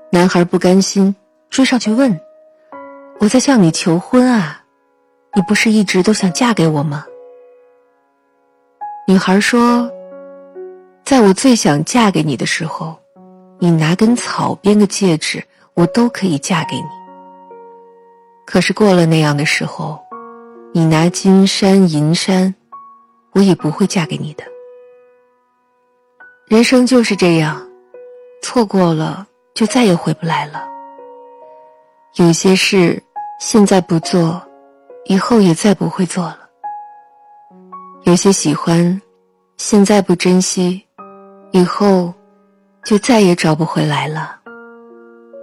男孩不甘心，追上去问：我在向你求婚啊，你不是一直都想嫁给我吗？女孩说：在我最想嫁给你的时候，你拿根草编个戒指，我都可以嫁给你。可是过了那样的时候，你拿金山银山，我也不会嫁给你的。人生就是这样，错过了就再也回不来了。有些事现在不做，以后也再不会做了。有些喜欢现在不珍惜，以后就再也找不回来了。